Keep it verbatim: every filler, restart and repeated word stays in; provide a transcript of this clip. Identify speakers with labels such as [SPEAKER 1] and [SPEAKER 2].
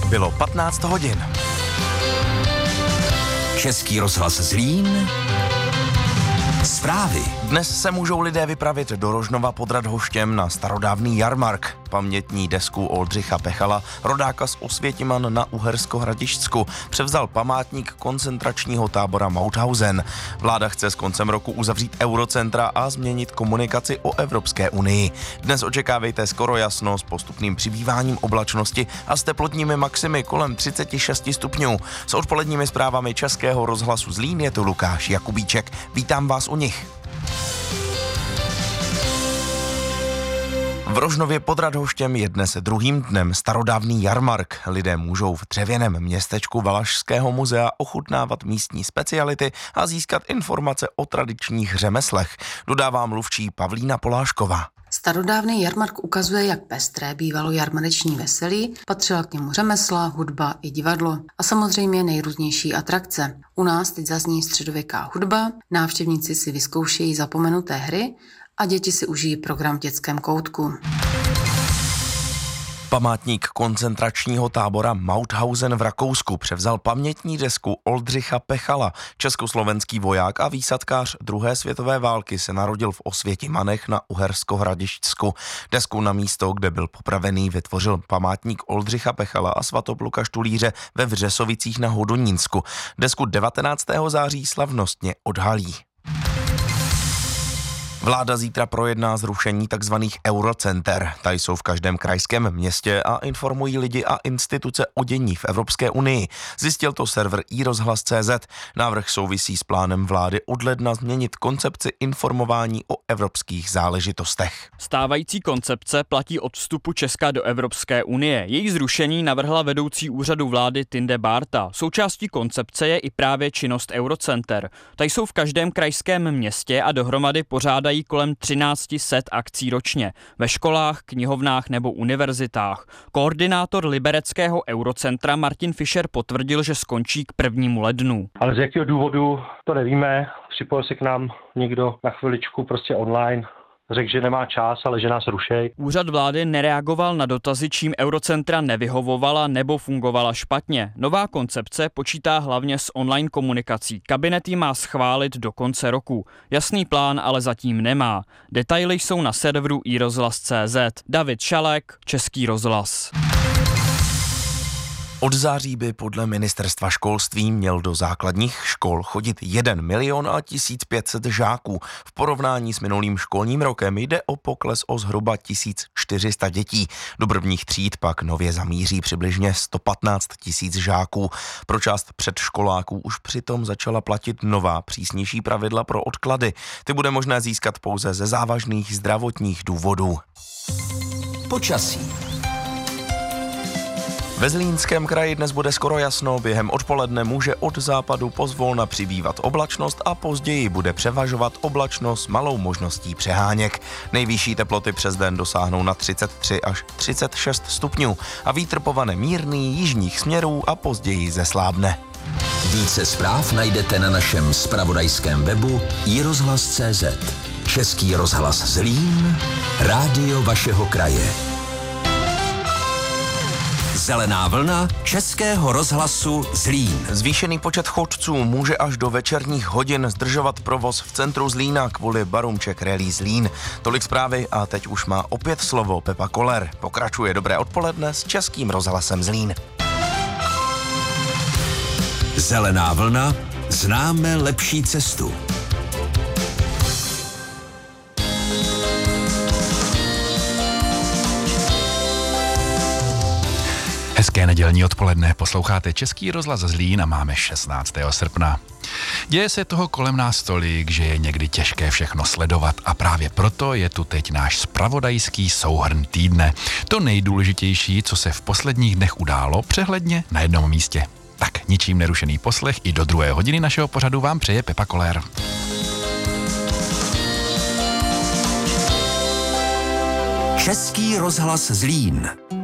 [SPEAKER 1] Bylo patnáct hodin.
[SPEAKER 2] Český rozhlas Zlín. Zprávy.
[SPEAKER 1] Dnes se můžou lidé vypravit do Rožnova pod Radhoštěm na starodávný jarmark. Pamětní desku Oldřicha Pechala, rodáka z Osvětiman na Uhersko-Hradišťsku, převzal památník koncentračního tábora Mauthausen. Vláda chce s koncem roku uzavřít eurocentra a změnit komunikaci o Evropské unii. Dnes očekávejte skoro jasno s postupným přibýváním oblačnosti a s teplotními maximy kolem třicet šest stupňů. S odpoledními zprávami Českého rozhlasu Zlín je tu Lukáš Jakubíček. Vítám vás u nich. V Rožnově pod Radhoštěm je dnes druhým dnem starodávný jarmark. Lidé můžou v dřevěném městečku Valašského muzea ochutnávat místní speciality a získat informace o tradičních řemeslech, dodává mluvčí Pavlína Polášková.
[SPEAKER 3] Starodávný jarmark ukazuje, jak pestré bývalo jarmarční veselí, patřila k němu řemesla, hudba i divadlo a samozřejmě nejrůznější atrakce. U nás teď zazní středověká hudba, návštěvníci si vyzkoušejí zapomenuté hry a děti si užijí program v dětském koutku.
[SPEAKER 1] Památník koncentračního tábora Mauthausen v Rakousku převzal pamětní desku Oldřicha Pechala. Československý voják a výsadkář druhé světové války se narodil v Osvětimanech na Uhersko-Hradišťsku. Desku na místo, kde byl popravený, vytvořil památník Oldřicha Pechala a Svatopluka Štulíře ve Vřesovicích na Hodonínsku. Desku devatenáctého září slavnostně odhalí. Vláda zítra projedná zrušení tzv. Eurocenter. Ta jsou v každém krajském městě a informují lidi a instituce o dění v Evropské unii. Zjistil to server i rozhlas tečka cé zet. Návrh souvisí s plánem vlády od ledna změnit koncepci informování o evropských záležitostech.
[SPEAKER 4] Stávající koncepce platí od vstupu Česka do Evropské unie. Její zrušení navrhla vedoucí úřadu vlády Tinde Bárta. Součástí koncepce je i právě činnost Eurocenter. Ta jsou v každém krajském městě a dohromady pořádají kolem třináct set akcí ročně ve školách, knihovnách nebo univerzitách. Koordinátor libereckého Eurocentra Martin Fischer potvrdil, že skončí k prvnímu lednu.
[SPEAKER 5] Ale z jakého důvodu, to nevíme. Připojil se k nám někdo na chviličku prostě online. Řekl, že nemá čas, ale že nás rušej.
[SPEAKER 4] Úřad vlády nereagoval na dotazy, čím Eurocentra nevyhovovala nebo fungovala špatně. Nová koncepce počítá hlavně s online komunikací. Kabinet ji má schválit do konce roku. Jasný plán ale zatím nemá. Detaily jsou na serveru i rozhlas tečka cé zet. David Šalek, Český rozhlas.
[SPEAKER 1] Od září by podle ministerstva školství měl do základních škol chodit jeden milion a tisíc pět set žáků. V porovnání s minulým školním rokem jde o pokles o zhruba tisíc čtyři sta dětí. Do prvních tříd pak nově zamíří přibližně sto patnáct tisíc žáků. Pro část předškoláků už přitom začala platit nová přísnější pravidla pro odklady. Ty bude možné získat pouze ze závažných zdravotních důvodů.
[SPEAKER 2] Počasí.
[SPEAKER 1] Ve Zlínském kraji dnes bude skoro jasno, během odpoledne může od západu pozvolna přibývat oblačnost a později bude převažovat oblačnost s malou možností přeháněk. Nejvyšší teploty přes den dosáhnou na třicet tři až třicet šest stupňů a vítr povane mírný jižních směrů a později zeslábne.
[SPEAKER 2] Více zpráv najdete na našem zpravodajském webu i rozhlas tečka cé zet. Český rozhlas Zlín, rádio vašeho kraje. Zelená vlna Českého rozhlasu Zlín.
[SPEAKER 1] Zvýšený počet chodců může až do večerních hodin zdržovat provoz v centru Zlína kvůli Barumček Rally Zlín. Tolik zprávy a teď už má opět slovo Pepa Koller. Pokračuje dobré odpoledne s Českým rozhlasem Zlín.
[SPEAKER 2] Zelená vlna, známe lepší cestu.
[SPEAKER 6] Hezké nedělní odpoledne, posloucháte Český rozhlas Zlín a máme šestnáctého srpna. Děje se toho kolem nás tolik, že je někdy těžké všechno sledovat a právě proto je tu teď náš zpravodajský souhrn týdne. To nejdůležitější, co se v posledních dnech událo, přehledně na jednom místě. Tak, ničím nerušený poslech i do druhé hodiny našeho pořadu vám přeje Pepa Koller.
[SPEAKER 2] Český rozhlas Zlín.